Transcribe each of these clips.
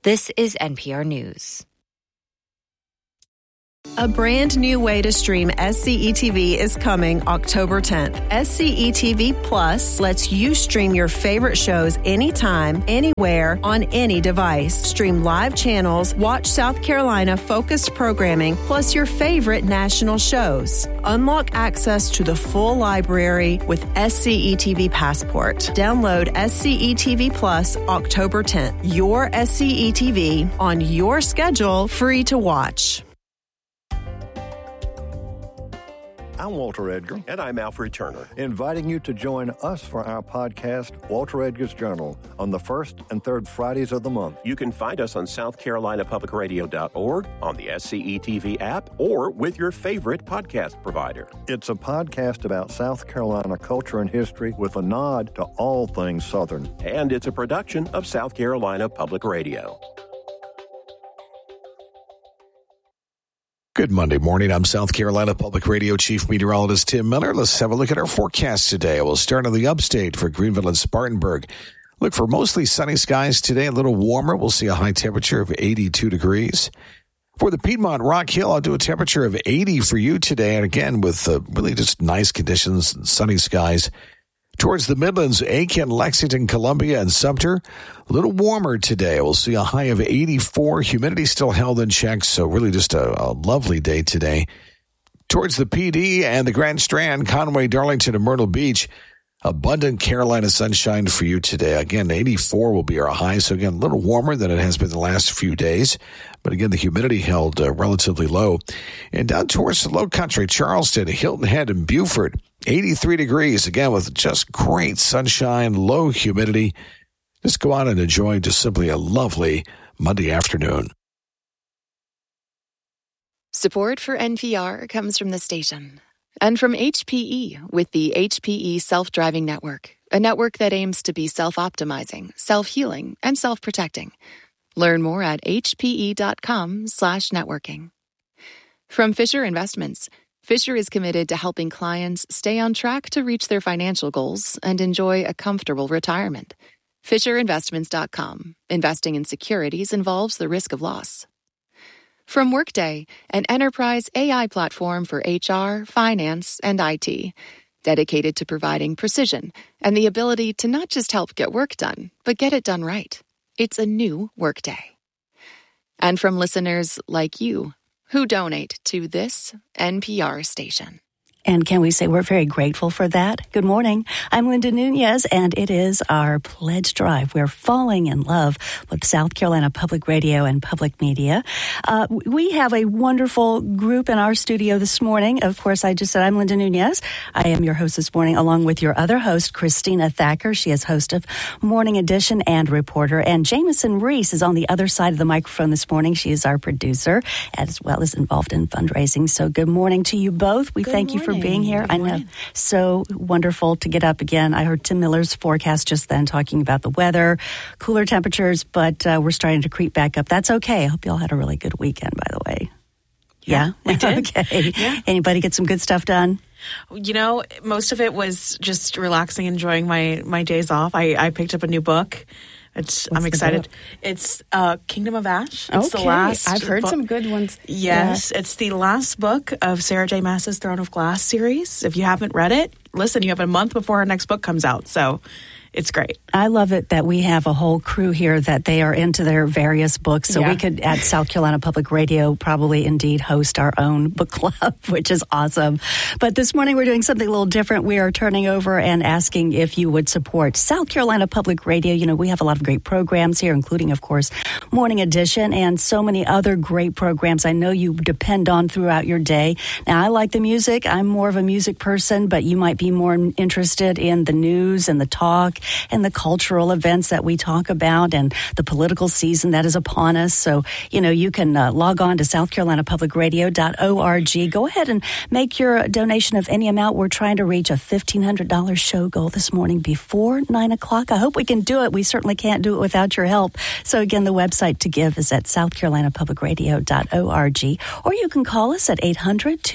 This is NPR News. A brand new way to stream SCETV is coming October 10th. SCETV Plus lets you stream your favorite shows anytime, anywhere, on any device. Stream live channels, watch South Carolina focused programming, plus your favorite national shows. Unlock access to the full library with SCETV Passport. Download SCETV Plus October 10th. Your SCETV on your schedule, free to watch. I'm Walter Edgar. And I'm Alfred Turner. Inviting you to join us for our podcast, Walter Edgar's Journal, on the first and third Fridays of the month. You can find us on southcarolinapublicradio.org, on the SCETV app, or with your favorite podcast provider. It's a podcast about South Carolina culture and history with a nod to all things Southern. And it's a production of South Carolina Public Radio. Good Monday morning. I'm South Carolina Public Radio Chief Meteorologist Tim Miller. Let's have a look at our forecast today. We'll start on the upstate for Greenville and Spartanburg. Look for mostly sunny skies today, a little warmer. We'll see a high temperature of 82 degrees. For the Piedmont Rock Hill, I'll do a temperature of 80 for you today. And again, with really just nice conditions and sunny skies. Towards the Midlands, Aiken, Lexington, Columbia, and Sumter, a little warmer today. We'll see a high of 84. Humidity still held in check, so really just a lovely day today. Towards the PD and the Grand Strand, Conway, Darlington, and Myrtle Beach, abundant Carolina sunshine for you today. Again, 84 will be our high, so again, a little warmer than it has been the last few days. But again, the humidity held relatively low. And down towards the low country, Charleston, Hilton Head, and Beaufort, 83 degrees, again, with just great sunshine, low humidity. Just go out and enjoy just simply a lovely Monday afternoon. Support for NPR comes from the station and from HPE with the HPE Self-Driving Network, a network that aims to be self-optimizing, self-healing, and self-protecting. Learn more at hpe.com/networking. From Fisher Investments, Fisher is committed to helping clients stay on track to reach their financial goals and enjoy a comfortable retirement. FisherInvestments.com. Investing in securities involves the risk of loss. From Workday, an enterprise AI platform for HR, finance, and IT, dedicated to providing precision and the ability to not just help get work done, but get it done right. It's a new Workday. And from listeners like you, who donate to this NPR station. And can we say we're very grateful for that? Good morning. I'm Linda Nunez, and it is our pledge drive. We're falling in love with South Carolina Public Radio and public media. We have a wonderful group in our studio this morning. Of course, I just said I'm Linda Nunez. I am your host this morning, along with your other host, Christina Thacker. She is host of Morning Edition and reporter. And Jameson Reese is on the other side of the microphone this morning. She is our producer, as well as involved in fundraising. So good morning to you both. We thank you for being here. I know. So wonderful to get up again. I heard Tim Miller's forecast just then talking about the weather, cooler temperatures, but we're starting to creep back up. That's okay. I hope you all had a really good weekend, by the way. Yeah, we did. Okay. Yeah. Anybody get some good stuff done? You know, most of it was just relaxing, enjoying my days off. I picked up a new book. I'm excited. It's Kingdom of Ash. It's the last. I've heard some good ones. Yes, yeah. It's the last book of Sarah J. Maas's Throne of Glass series. If you haven't read it, listen, you have a month before her next book comes out. So it's great. I love it that we have a whole crew here that they are into their various books. So we could, at South Carolina Public Radio, probably indeed host our own book club, which is awesome. But this morning we're doing something a little different. We are turning over and asking if you would support South Carolina Public Radio. You know, we have a lot of great programs here, including, of course, Morning Edition and so many other great programs I know you depend on throughout your day. Now, I like the music. I'm more of a music person, but you might be more interested in the news and the talk and the cultural events that we talk about and the political season that is upon us. So, you know, you can log on to southcarolinapublicradio.org. Go ahead and make your donation of any amount. We're trying to reach a $1,500 show goal this morning before 9 o'clock. I hope we can do it. We certainly can't do it without your help. So, again, the website to give is at southcarolinapublicradio.org. Or you can call us at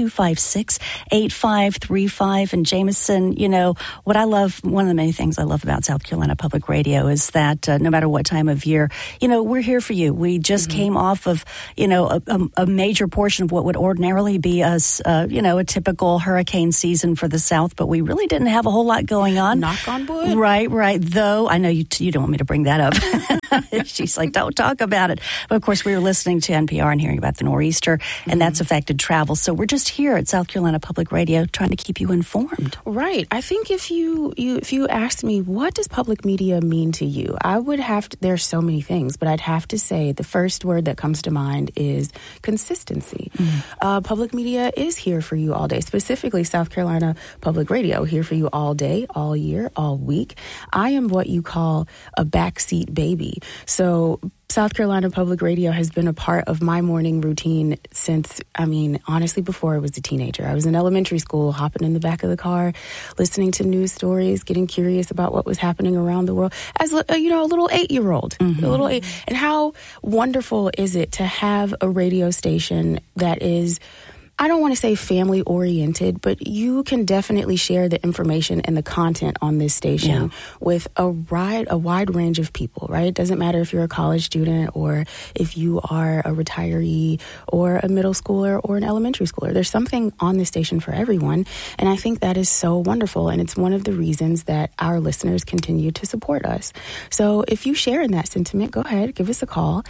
800-256-8535. And Jameson, you know, what I love, one of the many things I love about about South Carolina Public Radio is that no matter what time of year, we're here for you. We just came off of, a major portion of what would ordinarily be a typical hurricane season for the South, but we really didn't have a whole lot going on. Knock on wood. Right. Though I know you don't want me to bring that up. She's like, don't talk about it. But of course, we were listening to NPR and hearing about the nor'easter, and that's affected travel. So we're just here at South Carolina Public Radio trying to keep you informed. Right. I think if you asked me, what does public media mean to you? I would have to, there's so many things, but I'd have to say the first word that comes to mind is consistency. Public media is here for you all day, specifically South Carolina Public Radio, here for you all day, all year, all week. I am what you call a backseat baby. So South Carolina Public Radio has been a part of my morning routine since, honestly, before I was a teenager. I was in elementary school, hopping in the back of the car, listening to news stories, getting curious about what was happening around the world as, a little 8-year-old. And how wonderful is it to have a radio station that is, I don't want to say family oriented, but you can definitely share the information and the content on this station with a wide range of people, right? It doesn't matter if you're a college student or if you are a retiree or a middle schooler or an elementary schooler. There's something on this station for everyone. And I think that is so wonderful. And it's one of the reasons that our listeners continue to support us. So if you share in that sentiment, go ahead, give us a call,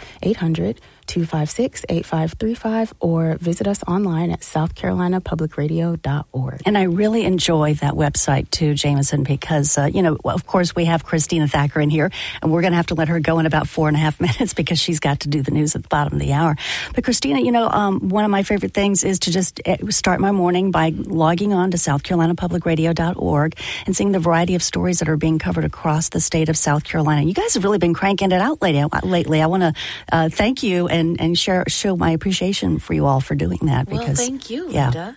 800-256-8535, or visit us online at southcarolinapublicradio.org. And I really enjoy that website too, Jameson, because, of course, we have Christina Thacker in here, and we're going to have to let her go in about 4.5 minutes because she's got to do the news at the bottom of the hour. But Christina, one of my favorite things is to just start my morning by logging on to southcarolinapublicradio.org and seeing the variety of stories that are being covered across the state of South Carolina. You guys have really been cranking it out lately. I want to thank you and show my appreciation for you all for doing that. Because, thank you, Linda.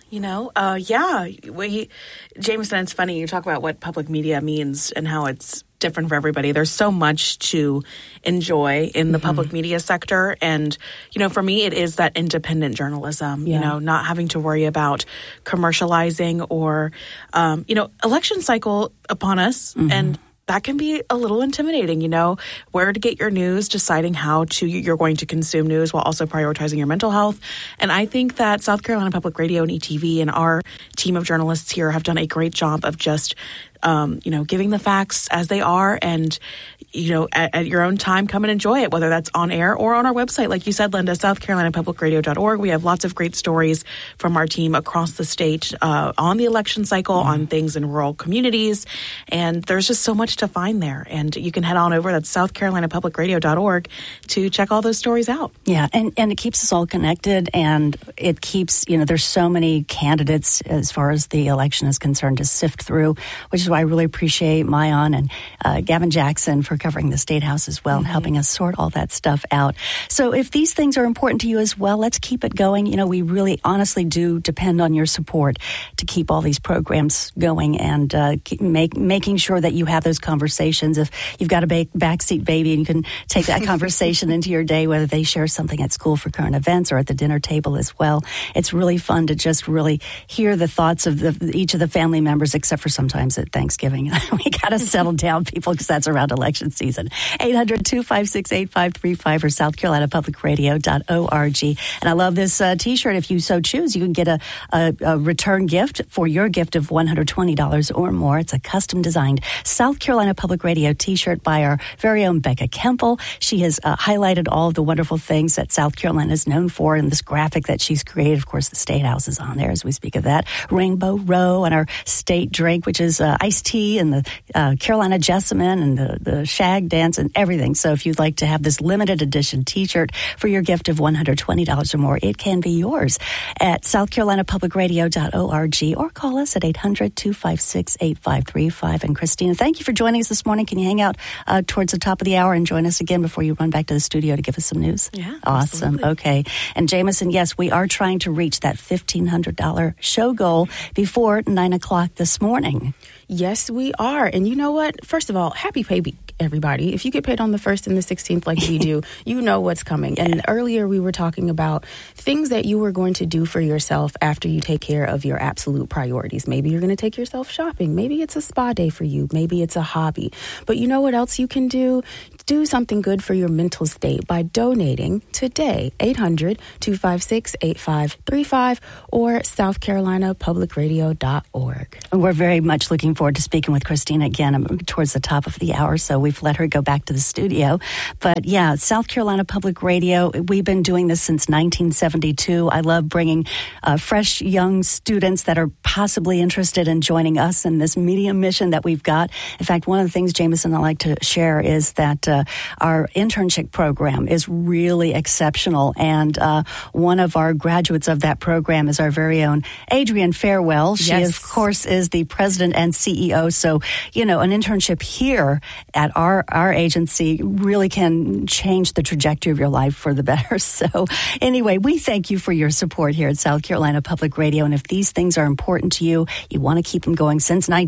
Jameson, it's funny. You talk about what public media means and how it's different for everybody. There's so much to enjoy in the public media sector. And, for me, it is that independent journalism, not having to worry about commercializing or, election cycle upon us. And that can be a little intimidating, where to get your news, deciding how you're going to consume news while also prioritizing your mental health. And I think that South Carolina Public Radio and ETV and our team of journalists here have done a great job of just, giving the facts as they are and, at your own time, come and enjoy it, whether that's on air or on our website. Like you said, Linda, southcarolinapublicradio.org. We have lots of great stories from our team across the state on the election cycle, on things in rural communities. And there's just so much to find there. And you can head on over, that's southcarolinapublicradio.org, to check all those stories out. Yeah, and it keeps us all connected, and it keeps, there's so many candidates as far as the election is concerned to sift through, which is why I really appreciate Mayan and Gavin Jackson for covering the State House as well and helping us sort all that stuff out. So if these things are important to you as well, let's keep it going. We really honestly do depend on your support to keep all these programs going and making sure that you have those conversations. If you've got a backseat baby and you can take that conversation into your day, whether they share something at school for current events or at the dinner table as well. It's really fun to just really hear the thoughts of each of the family members, except for sometimes at Thanksgiving. We got to settle down, people, because that's around election season. 800-256-8535 or southcarolinapublicradio.org. And I love this T-shirt. If you so choose, you can get a return gift for your gift of $120 or more. It's a custom designed South Carolina Public Radio T-shirt by our very own Becca Kemple. She has highlighted all of the wonderful things that South Carolina is known for in this graphic that she's created. Of course, the State House is on there as we speak of that. Rainbow Row and our state drink, which is iced tea, and the Carolina Jessamine and the shag dance and everything. So if you'd like to have this limited edition T-shirt for your gift of $120 or more, it can be yours at southcarolinapublicradio.org or call us at 800-256-8535. And Christina, thank you for joining us this morning. Can you hang out towards the top of the hour and join us again before you run back to the studio to give us some news? Yeah, awesome. Absolutely. Okay. And Jameson, yes, we are trying to reach that $1,500 show goal before 9 o'clock this morning. Yes, we are. And you know what? First of all, happy pay week. everybody. If you get paid on the 1st and the 16th like we do, you know what's coming. And earlier we were talking about things that you were going to do for yourself after you take care of your absolute priorities. Maybe you're going to take yourself shopping. Maybe it's a spa day for you. Maybe it's a hobby. But you know what else you can do? Do something good for your mental state by donating today. 800-256-8535 or southcarolinapublicradio.org. We're very much looking forward to speaking with Christina again towards the top of the hour, so we've let her go back to the studio. But yeah, South Carolina Public Radio, we've been doing this since 1972. I love bringing fresh young students that are possibly interested in joining us in this media mission that we've got. In fact, one of the things Jameson and I like to share is that our internship program is really exceptional, and one of our graduates of that program is our very own Adrienne Farewell. She, of course, is the president and CEO, so, you know, an internship here at our agency really can change the trajectory of your life for the better. So anyway, we thank you for your support here at South Carolina Public Radio, and if these things are important to you, you want to keep them going since